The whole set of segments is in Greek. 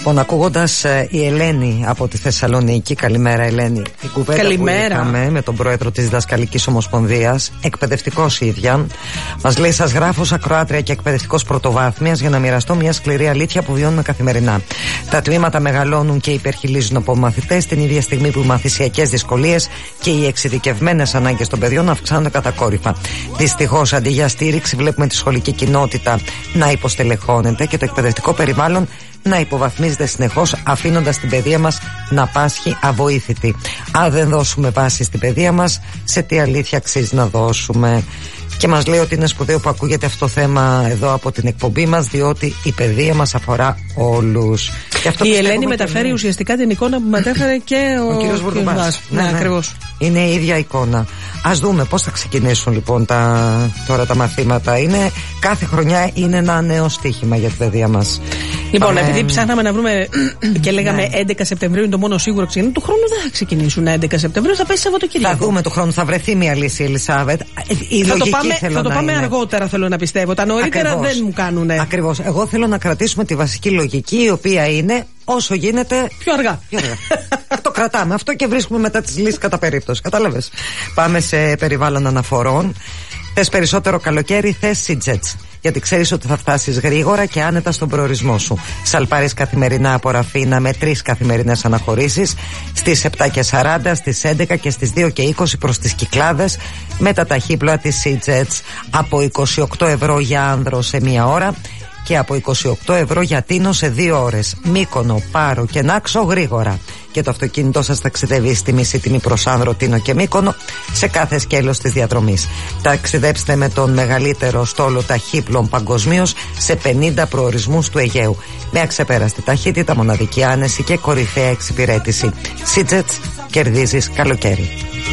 Λοιπόν, ακούγοντας η Ελένη από τη Θεσσαλονίκη, καλημέρα Ελένη, η κουβέντα που είχαμε με τον πρόεδρο της Διδασκαλικής Ομοσπονδίας, εκπαιδευτικός η ίδια, μας λέει: σας γράφω ως ακροάτρια και εκπαιδευτικός πρωτοβάθμιας για να μοιραστώ μια σκληρή αλήθεια που βιώνουμε καθημερινά. Τα τμήματα μεγαλώνουν και υπερχιλίζουν από μαθητές την ίδια στιγμή που οι μαθησιακές δυσκολίες και οι εξειδικευμένες ανάγκες των παιδιών αυξάνονται κατακόρυφα. Δυστυχώς, αντί για στήριξη, βλέπουμε τη σχολική κοινότητα να υποστελεχώνεται και το εκπαιδευτικό περιβάλλον να υποβαθμίζεται συνεχώς, αφήνοντας την παιδεία μας να πάσχει αβοήθητη. Αν δεν δώσουμε βάση στην παιδεία μας, σε τι αλήθεια αξίζει να δώσουμε? Και μας λέει ότι είναι σπουδαίο που ακούγεται αυτό το θέμα εδώ από την εκπομπή μας, διότι η παιδεία μας αφορά όλους. Η Ελένη μεταφέρει ουσιαστικά την εικόνα που μετέφερε και ο κύριος Βουρδουμπάς. Ναι, ακριβώς. Είναι η ίδια εικόνα. Ας δούμε πώς θα ξεκινήσουν λοιπόν τώρα τα μαθήματα. Κάθε χρονιά είναι ένα νέο στοίχημα για την παιδεία μας. Λοιπόν, επειδή ψάχναμε να βρούμε και λέγαμε 11 Σεπτεμβρίου είναι το μόνο σίγουρο ξεκινήσει, του χρόνου δεν θα ξεκινήσουν 11 Σεπτεμβρίου, θα πέσει Σαββατοκύριακο. Θα δούμε του χρόνου, θα βρεθεί μια λύση, Ελισάβετ. Θα το πάμε αργότερα, θέλω να πιστεύω. Τα νωρίτερα δεν μου κάνουνε. Ακριβώς. Εγώ θέλω να κρατήσουμε τη βασική λογική, η οποία είναι όσο γίνεται πιο αργά. Το κρατάμε αυτό και βρίσκουμε μετά τις λύσεις κατά περίπτωση. Κατάλαβες. Πάμε σε περιβάλλον αναφορών. Θες περισσότερο καλοκαίρι, θες SeaJets. Γιατί ξέρεις ότι θα φτάσεις γρήγορα και άνετα στον προορισμό σου. Σαλπάρεις καθημερινά από Ραφίνα με 3 καθημερινές αναχωρήσεις στις 7:40, στις 11 και στις 2:20 προς τις Κυκλάδες με τα ταχύπλοα της SeaJets από 28 ευρώ για άνδρο σε 1 ώρα και από 28 ευρώ για Τίνο σε 2 ώρες. Μύκονο, Πάρο και Νάξο γρήγορα. Και το αυτοκίνητό σας ταξιδεύει στη μισή τιμή προς Άνδρο, Τίνο και Μύκονο σε κάθε σκέλος της διαδρομής. Ταξιδέψτε με τον μεγαλύτερο στόλο ταχύπλων παγκοσμίως σε 50 προορισμούς του Αιγαίου. Με αξεπέραστη ταχύτητα, μοναδική άνεση και κορυφαία εξυπηρέτηση. SeaJets, κερδίζεις καλοκαίρι.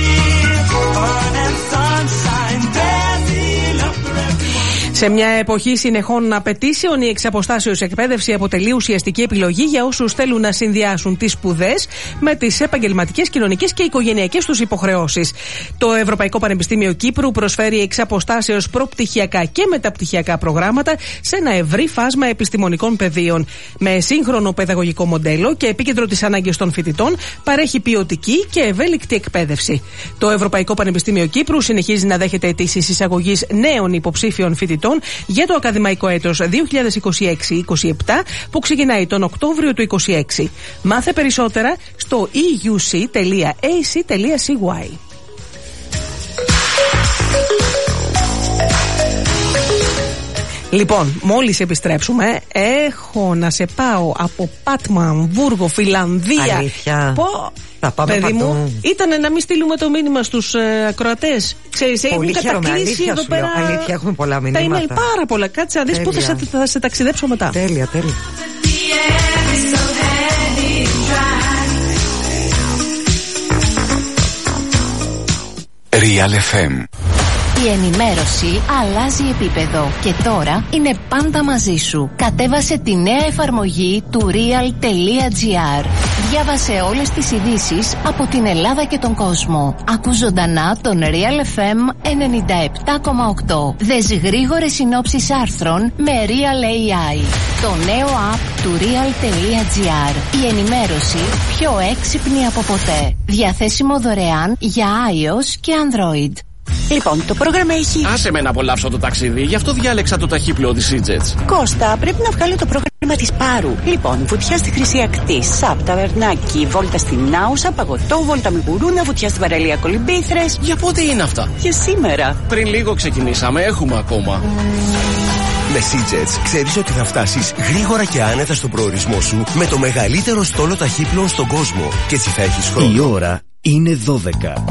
Σε μια εποχή συνεχών απαιτήσεων, η εξαποστάσεως εκπαίδευση αποτελεί ουσιαστική επιλογή για όσους θέλουν να συνδυάσουν τις σπουδές με τις επαγγελματικές, κοινωνικές και οικογενειακές τους υποχρεώσεις. Το Ευρωπαϊκό Πανεπιστήμιο Κύπρου προσφέρει εξαποστάσεως προπτυχιακά και μεταπτυχιακά προγράμματα σε ένα ευρύ φάσμα επιστημονικών πεδίων. Με σύγχρονο παιδαγωγικό μοντέλο και επίκεντρο τις ανάγκες των φοιτητών, παρέχει ποιοτική και ευέλικτη εκπαίδευση. Το Ευρωπαϊκό Πανεπιστήμιο Κύπρου συνεχίζει να δέχεται αιτήσεις εισαγωγής νέων υποψήφιων φοιτητών για το ακαδημαϊκό έτος 2026-27 που ξεκινάει τον Οκτώβριο του 2026. Μάθε περισσότερα στο euc.ac.cy. Λοιπόν, μόλις επιστρέψουμε, έχω να σε πάω από Πάτμα, Αμβούργο, Φιλανδία. Αλήθεια. Θα πάμε παιδί παντού. μου, ήταν να μην στείλουμε το μήνυμα στους ακροατές. Ξέρεις, έχουν κατακλείσει εδώ πέρα. Αλήθεια, έχουμε πολλά μηνύματα. Τα email πάρα πολλά. Κάτσε να δεις πού θα σε ταξιδέψω μετά. Τέλεια. Real FM. Η ενημέρωση αλλάζει επίπεδο και τώρα είναι πάντα μαζί σου. Κατέβασε τη νέα εφαρμογή του real.gr. Διάβασε όλες τις ειδήσεις από την Ελλάδα και τον κόσμο. Ακού ζωντανά τον Real FM 97,8. Δες γρήγορες συνόψεις άρθρων με Real AI. Το νέο app του real.gr. Η ενημέρωση πιο έξυπνη από ποτέ. Διαθέσιμο δωρεάν για iOS και Android. Λοιπόν, το πρόγραμμα έχει... Άσε με να απολαύσω το ταξίδι, γι' αυτό διάλεξα το ταχύπλοο της SeaJets. Κώστα, πρέπει να βγάλω το πρόγραμμα της Πάρου. Λοιπόν, βουτιά στη Χρυσή Ακτή, ΣΑΠ, ταβερνάκι, βόλτα στην Άουσα, παγωτό, βόλτα με γουρούνα, βουτιά στην παραλία Κολυμπήθρες. Για πότε είναι αυτά? Για σήμερα. Πριν λίγο ξεκινήσαμε, έχουμε ακόμα. Με SeaJets ξέρεις ότι θα φτάσεις γρήγορα και άνετα στο προορισμό σου με το μεγαλύτερο στόλο ταχύπλων στον κόσμο. Και έτσι θα έχεις χρόνο. Η ώρα είναι 12.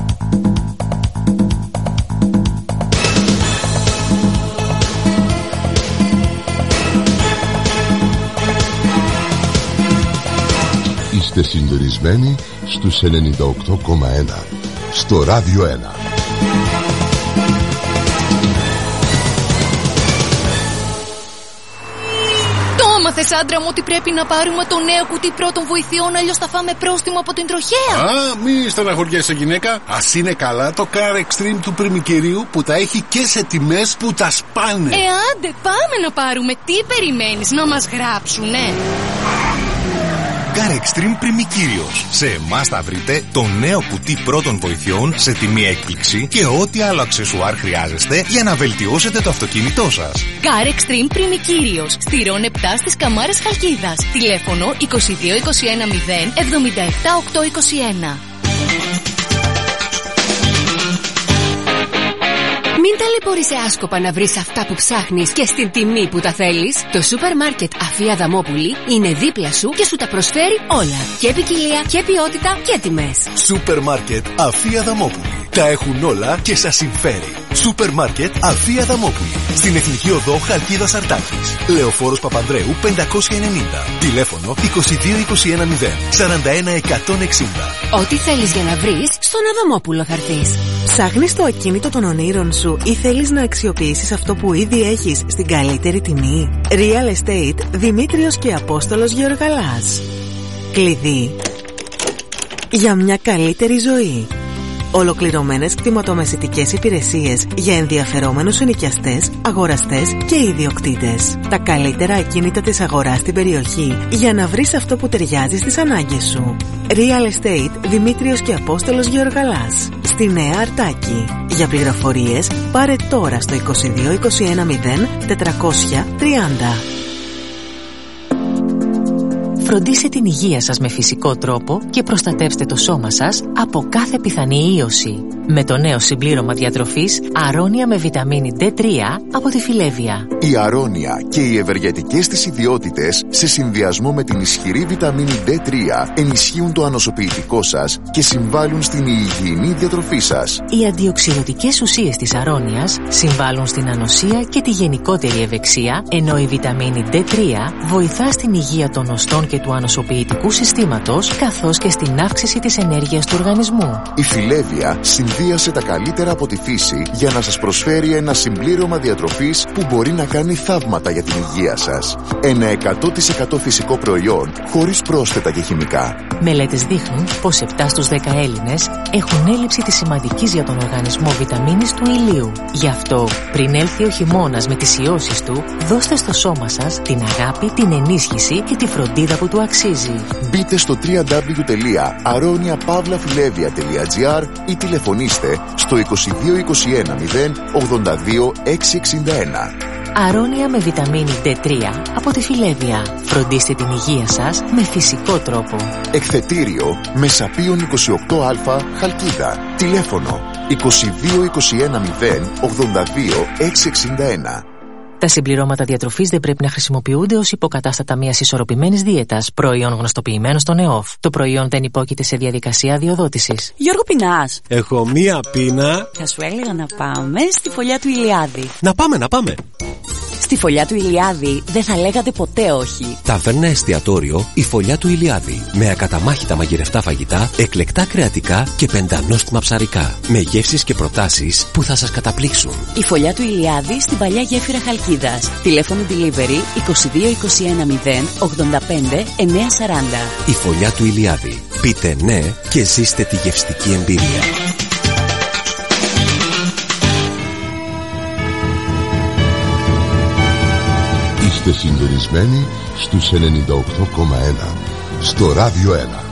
Είστε συντονισμένοι στους 98,1 στο Ράδιο 1. Έμαθες, άντρα μου, ότι πρέπει να πάρουμε το νέο κουτί πρώτων βοηθειών, αλλιώς θα φάμε πρόστιμο από την τροχέα. Μη στεναχωριέσαι, γυναίκα. Ας είναι καλά το Car Extreme του πριμικερίου που τα έχει και σε τιμές που τα σπάνε. Άντε, πάμε να πάρουμε. Τι περιμένεις, να μας γράψουνε? Car Extreme Πριμικύριος. Σε εμάς θα βρείτε το νέο κουτί πρώτων βοηθειών σε τιμή έκπληξη και ό,τι άλλο αξεσουάρ χρειάζεστε για να βελτιώσετε το αυτοκίνητό σας. Car Extreme Πριμικύριος. Στηρών 7 στις Καμάρες Χαλκίδας. Τηλέφωνο 22 21 0 77 821. Μην ταλαιπωρείσαι άσκοπα να βρεις αυτά που ψάχνεις και στην τιμή που τα θέλεις. Το σούπερ μάρκετ Αφία Δαμόπουλη είναι δίπλα σου και σου τα προσφέρει όλα. Και ποικιλία και ποιότητα και τιμές. Σούπερ μάρκετ Αφία Δαμόπουλη. Τα έχουν όλα και σας συμφέρει. Σούπερ μάρκετ Αφία Δαμόπουλη. Στην Εθνική Οδό Χαλκίδας Αρτάκης. Λεωφόρος Παπανδρέου 590. Τηλέφωνο 22 21 0 41 160. Ό,τι θέλεις για να βρεις, στον Αδαμόπουλο θα έρθεις. Ψάχνεις το ακίνητο των ονείρων σου ή θέλεις να αξιοποιήσεις αυτό που ήδη έχεις στην καλύτερη τιμή? Real Estate Δημήτριος και Απόστολος Γεωργαλάς. Κλειδί για μια καλύτερη ζωή. Ολοκληρωμένες κτηματομεσητικές υπηρεσίες για ενδιαφερόμενους ενοικιαστές, αγοραστές και ιδιοκτήτες. Τα καλύτερα ακίνητα της αγοράς στην περιοχή για να βρεις αυτό που ταιριάζει στις ανάγκες σου. Real Estate Δημήτριος και Απόστολος Γεωργαλάς. Στη Νέα Αρτάκη. Για πληροφορίες πάρε τώρα στο 22 21 0 430. Φροντίστε την υγεία σας με φυσικό τρόπο και προστατεύστε το σώμα σας από κάθε πιθανή ίωση. Με το νέο συμπλήρωμα διατροφής Αρώνια με βιταμίνη D3 από τη Φιλέβια. Η Αρώνια και οι ευεργετικές της ιδιότητες σε συνδυασμό με την ισχυρή βιταμίνη D3 ενισχύουν το ανοσοποιητικό σας και συμβάλλουν στην υγιεινή διατροφή σας. Οι αντιοξυδοτικές ουσίες της Αρώνιας συμβάλλουν στην ανοσία και τη γενικότερη ευεξία, ενώ η βιταμίνη D3 βοηθά στην υγεία των οστών και του ανοσοποιητικού συστήματος, καθώς και στην αύξηση της ενέργειας του οργανισμού. Η Φιλέβια συνδύασε τα καλύτερα από τη φύση για να σας προσφέρει ένα συμπλήρωμα διατροφής που μπορεί να κάνει θαύματα για την υγεία σας. Ένα 100% φυσικό προϊόν χωρίς πρόσθετα και χημικά. Μελέτες δείχνουν πως 7 στους 10 Έλληνες έχουν έλλειψη της σημαντικής για τον οργανισμό βιταμίνης του ηλίου. Γι' αυτό, πριν έλθει ο χειμώνας με τις ιώσεις του, δώστε στο σώμα σας την αγάπη, την ενίσχυση και τη φροντίδα που του αξίζει. Μπείτε στο www.aroniapavlafilevia.gr ή τηλεφωνήστε στο 22 21 0 82 661. Αρώνια με βιταμίνη D3 από τη Φιλέβια. Φροντίστε την υγεία σας με φυσικό τρόπο. Εκθετήριο Μεσαπίων 28α Χαλκίδα. Τηλέφωνο 22 21 0 82 661. Τα συμπληρώματα διατροφής δεν πρέπει να χρησιμοποιούνται ως υποκατάστατα μιας ισορροπημένης δίαιτας, προϊόν γνωστοποιημένο στον ΕΟΦ. Το προϊόν δεν υπόκειται σε διαδικασία αδειοδότησης. Γιώργο, πεινάς? Έχω μία πείνα. Θα σου έλεγα να πάμε στη Φωλιά του Ηλιάδη. Να πάμε. Στη Φωλιά του Ηλιάδη δεν θα λέγατε ποτέ όχι. Ταβέρνα εστιατόριο η Φωλιά του Ηλιάδη. Με ακαταμάχητα μαγειρευτά φαγητά, εκλεκτά κρεατικά και πεντανόστιμα ψαρικά. Με γεύσεις και προτάσεις που θα σας καταπλήξουν. Η Φωλιά του Ηλιάδη στην παλιά γέφυρα Χαλκίδας. Τηλέφωνο delivery 22 21 0 85 940. Η Φωλιά του Ηλιάδη. Πείτε ναι και ζήστε τη γευστική εμπειρία. Είστε συντονισμένοι στους 98,1 στο Ράδιο 1.